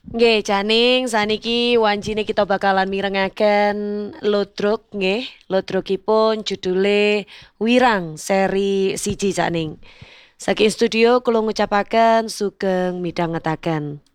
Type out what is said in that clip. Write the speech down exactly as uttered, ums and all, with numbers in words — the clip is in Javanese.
Nggih, Janing saniki wancine kita bakalan mirengaken Ludruk nggih. Ludrukipun judule Wirang seri siji Janing. Saking studio kula ngucapaken sugeng midhangetaken.